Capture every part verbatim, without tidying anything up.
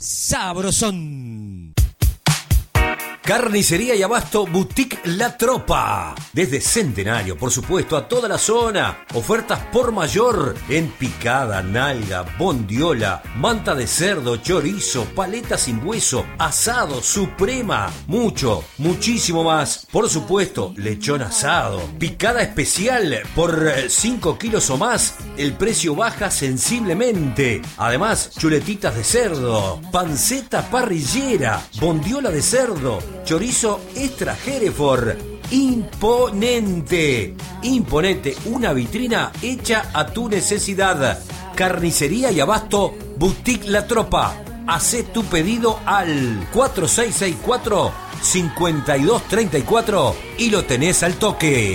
Sabrosón. Carnicería y abasto Boutique La Tropa. Desde Centenario, por supuesto, a toda la zona. Ofertas por mayor en picada, nalga, bondiola, manta de cerdo, chorizo, paleta sin hueso, asado, suprema. Mucho, muchísimo más. Por supuesto, lechón asado. Picada especial por cinco kilos o más. El precio baja sensiblemente. Además, chuletitas de cerdo, panceta parrillera, bondiola de cerdo, chorizo extra Hereford. Imponente, imponente, una vitrina hecha a tu necesidad. Carnicería y abasto Boutique La Tropa. Hacé tu pedido al cuatro seis seis cuatro, cinco dos tres cuatro y lo tenés al toque.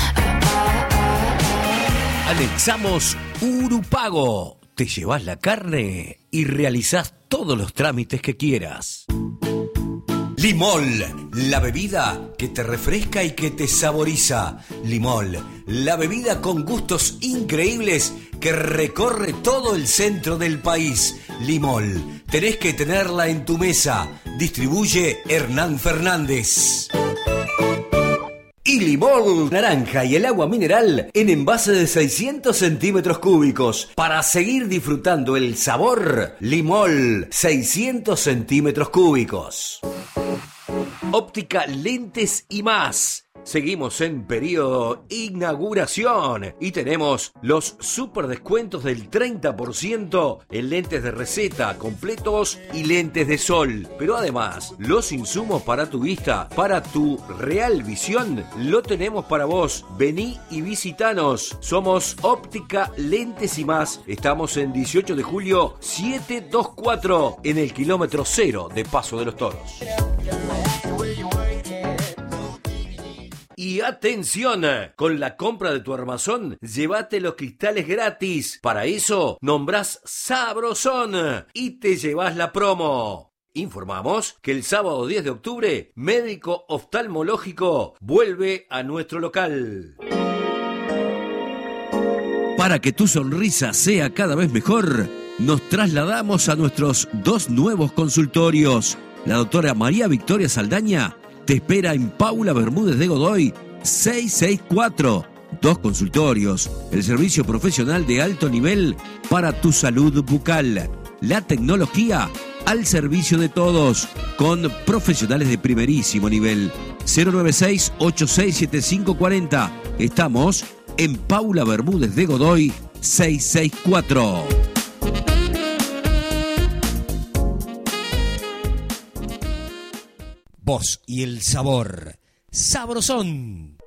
Anexamos Urupago. Te llevas la carne y realizás todos los trámites que quieras. Limol, la bebida que te refresca y que te saboriza. Limol, la bebida con gustos increíbles que recorre todo el centro del país. Limol, tenés que tenerla en tu mesa. Distribuye Hernán Fernández. Y Limol naranja y el agua mineral en envase de seiscientos centímetros cúbicos. Para seguir disfrutando el sabor, Limol, seiscientos centímetros cúbicos. Óptica Lentes y Más. Seguimos en periodo inauguración y tenemos los super descuentos del treinta por ciento en lentes de receta completos y lentes de sol. Pero además, los insumos para tu vista, para tu real visión, lo tenemos para vos. Vení y visitanos. Somos Óptica Lentes y Más. Estamos en dieciocho de julio setecientos veinticuatro en el kilómetro cero de Paso de los Toros. Y atención, con la compra de tu armazón, llévate los cristales gratis. Para eso, nombrás Sabrosón y te llevas la promo. Informamos que el sábado diez de octubre, Médico Oftalmológico vuelve a nuestro local. Para que tu sonrisa sea cada vez mejor, nos trasladamos a nuestros dos nuevos consultorios. La doctora María Victoria Saldaña te espera en Paula Bermúdez de Godoy, seiscientos sesenta y cuatro. Dos consultorios, el servicio profesional de alto nivel para tu salud bucal. La tecnología al servicio de todos, con profesionales de primerísimo nivel. cero nueve seis, ocho seis siete cinco cuatro cero. Estamos en Paula Bermúdez de Godoy, seiscientos sesenta y cuatro. Voz y el sabor. Sabrosón.